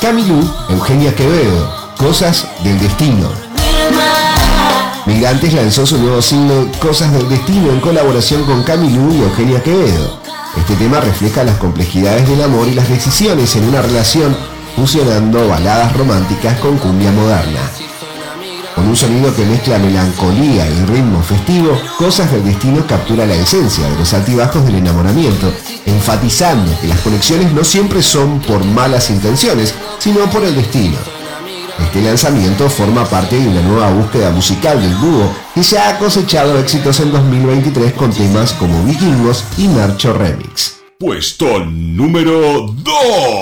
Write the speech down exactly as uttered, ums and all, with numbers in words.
Camilú, Eugenia Quevedo, Cosas del Destino. Migrantes lanzó su nuevo single Cosas del Destino en colaboración con Camilú y Eugenia Quevedo. Este tema refleja las complejidades del amor y las decisiones en una relación, fusionando baladas románticas con cumbia moderna. Con un sonido que mezcla melancolía y ritmo festivo, Cosas del Destino captura la esencia de los altibajos del enamoramiento, enfatizando que las conexiones no siempre son por malas intenciones, sino por el destino. Este lanzamiento forma parte de una nueva búsqueda musical del dúo que ya ha cosechado éxitos en dos mil veintitrés con temas como Vikingos y Marcho Remix. Puesto número dos.